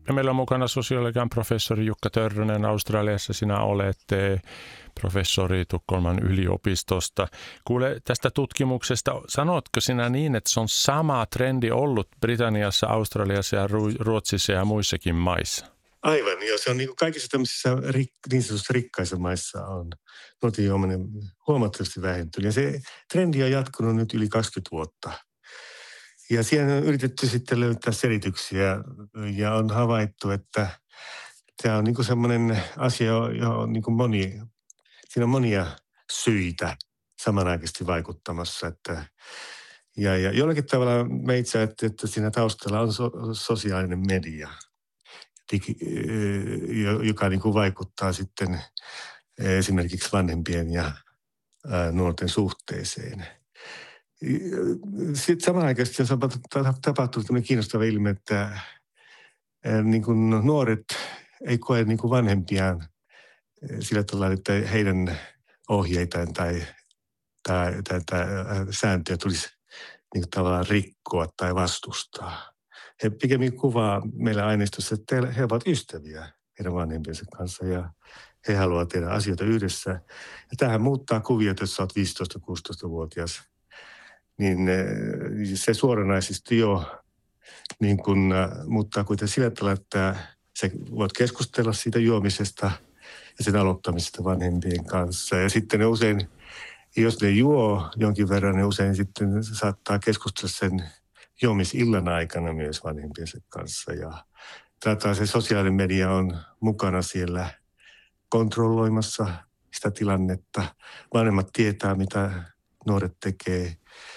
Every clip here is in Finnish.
Ja meillä on mukana sosiologian professori Jukka Törrönen. Australiassa sinä olet professori Tukholman yliopistosta. Kuule tästä tutkimuksesta, sanotko sinä niin, että se on sama trendi ollut Britanniassa, Australiassa ja Ruotsissa ja muissakin maissa? Aivan, joo. Se on niin kuin kaikissa tämmöisissä niin sanotusti rikkaissa maissa on nuorten juominen huomattavasti vähentynyt. Ja se trendi on jatkunut nyt yli 20 vuotta. Ja siinä on yritetty sitten löytää selityksiä ja on havaittu, että tämä on niin kuin semmoinen asia, johon on niin kuin siinä on monia syitä samanaikaisesti vaikuttamassa. Ja jollakin tavalla me itse ajattelen, että siinä taustalla on sosiaalinen media, joka niin kuin vaikuttaa sitten esimerkiksi vanhempien ja nuorten suhteeseen. Sitten samanaikaisesti on tapahtunut tämmöinen kiinnostava ilme, että niin kuin nuoret ei koe niin kuin vanhempiaan sillä tavalla, että heidän ohjeitaan tai sääntöjä tulisi niin kuin tavallaan rikkoa tai vastustaa. He pikemmin kuvaa meillä aineistossa, että he ovat ystäviä heidän vanhempiensa kanssa ja he haluavat tehdä asioita yhdessä. Ja tämähän muuttaa kuviot, jos olet 15-16-vuotias. Niin se suoranaisesti jo niin kuin muuttaa kuitenkin sillä tavalla, että sä voit keskustella siitä juomisesta ja sen aloittamisesta vanhempien kanssa. Ja sitten ne usein, jos ne juo jonkin verran, ne usein sitten saattaa keskustella sen juomisillan aikana myös vanhempiensa kanssa. Ja se sosiaalinen media on mukana siellä kontrolloimassa sitä tilannetta. Vanhemmat tietää, mitä nuoret tekee.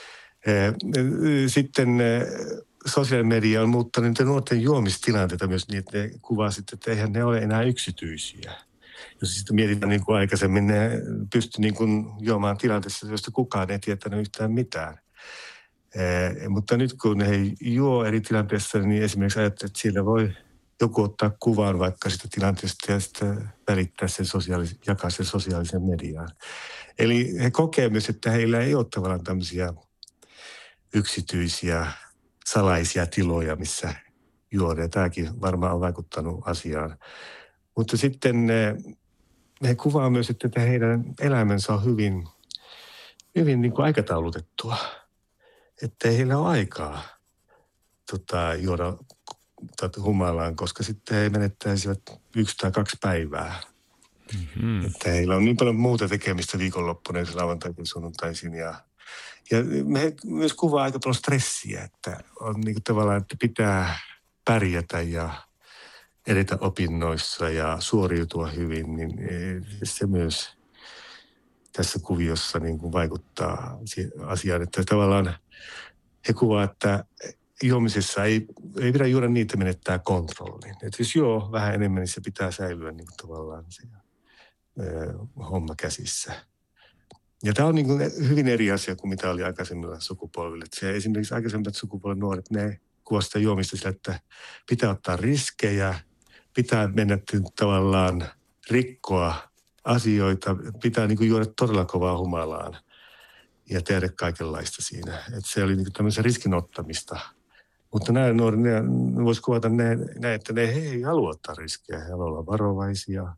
Sitten sosiaalinen media on muuttanut nuorten juomistilanteita myös niin, että ne kuvaa sitten, että eihän ne ole enää yksityisiä. Jos sitten mietitään niin kuin aikaisemmin, ne pystyi niin kuin juomaan tilanteessa, josta kukaan ei tietänyt yhtään mitään. Mutta nyt kun he juo eri tilanteissa, niin esimerkiksi ajattelee, että siellä voi joku ottaa kuvan vaikka sitä tilanteesta ja sitten välittää sen jakaa sen sosiaalisen mediaan. Eli he kokee myös, että heillä ei ole tavallaan tämmöisiä yksityisiä, salaisia tiloja, missä juodaan. Tämäkin varmaan on vaikuttanut asiaan. Mutta sitten he kuvaa myös, että heidän elämänsä on hyvin niin kuin aikataulutettua. Että ei heillä ole aikaa juoda humalaan, koska sitten he menettäisivät 1 tai 2 päivää. Mm-hmm. Että heillä on niin paljon muuta tekemistä viikonloppuna, lauantaisin, sunnuntaisin ja me myös kuvaa aika paljon stressiä, että on niin kuin tavallaan, että pitää pärjätä ja edetä opinnoissa ja suoriutua hyvin, niin se myös tässä kuviossa niin kuin vaikuttaa asiaan, että tavallaan he kuvaa, että juomisessa ei pidä juoda niitä menettää kontrollin. Että jos juo vähän enemmän, niin se pitää säilyä niin kuin tavallaan se homma käsissä. Ja tämä on niin kuin hyvin eri asia kuin mitä oli aikaisemmilla sukupolvilla. Se esimerkiksi aikaisemmat sukupolven nuoret, ne kuvasivat sitä juomista sillä, että pitää ottaa riskejä, pitää mennä tavallaan rikkoa asioita, pitää niin kuin juoda todella kovaa humalaan ja tehdä kaikenlaista siinä. Että se oli niin kuin tämmöisen riskin ottamista. Mutta nämä nuoret, ne voisi kuvata että ne ei halua ottaa riskejä, he haluavat olla varovaisia.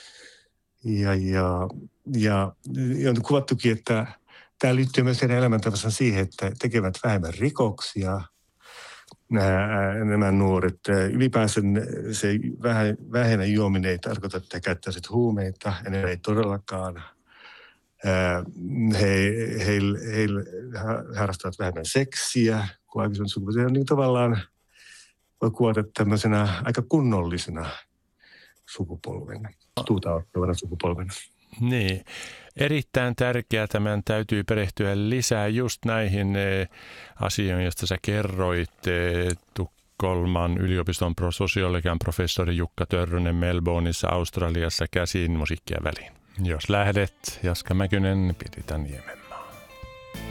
Ja on kuvattukin, että tämä liittyy myös heidän elämäntavassaan siihen, että tekevät vähemmän rikoksia, nämä nuoret. Ylipäänsä se vähäinen juominen ei tarkoita, että he käyttäisivät huumeita, enää ei todellakaan. He harrastavat vähemmän seksiä kuin aikaisemmin sukupuolella. Se on niin tavallaan, voi kuvata tämmöisenä aika kunnollisena sukupolvena, tuutauttavana sukupolvena. Niin, erittäin tärkeää. Meidän täytyy perehtyä lisää just näihin asioihin, joista sä kerroit. Tukholman yliopiston sosiologian professori Jukka Törrönen Melbourneissa, Australiassa käsin musiikkia väliin. Jos lähdet, Jaska Mäkynen, Pirita Niemen.